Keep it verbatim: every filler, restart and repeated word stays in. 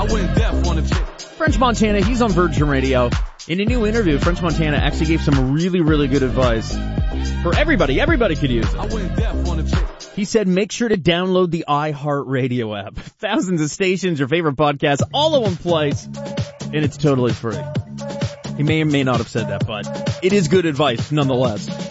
went deaf on a chick. French Montana, he's on Virgin Radio. In a new interview, French Montana actually gave some really, really good advice for everybody. Everybody could use it. I went deaf on a chick. He said, make sure to download the iHeartRadio app. Thousands of stations, your favorite podcasts, all in one place, and it's totally free. He may or may not have said that, but it is good advice nonetheless.